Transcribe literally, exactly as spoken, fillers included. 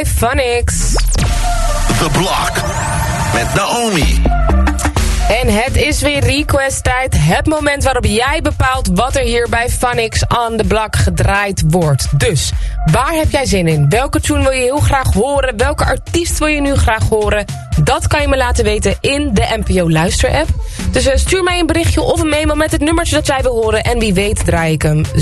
Phonics. The Block met Naomi. En het is weer request tijd. Het moment waarop jij bepaalt wat er hier bij Phonics on the Block gedraaid wordt. Dus, waar heb jij zin in? Welke tune wil je heel graag horen? Welke artiest wil je nu graag horen? Dat kan je me laten weten in de N P O Luister app. Dus uh, stuur mij een berichtje of een memo met het nummertje dat jij wil horen. En wie weet draai ik hem